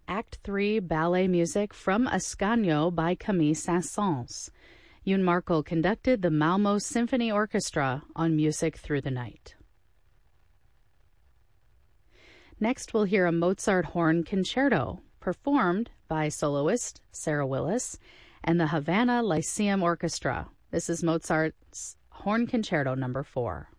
Act 3 ballet music from Ascanio by Camille Saint-Saëns. Youn Markel conducted the Malmo Symphony Orchestra on Music Through the Night. Next, we'll hear a Mozart horn concerto, performed by soloist Sarah Willis and the Havana Lyceum Orchestra. This is Mozart's Horn Concerto No. 4.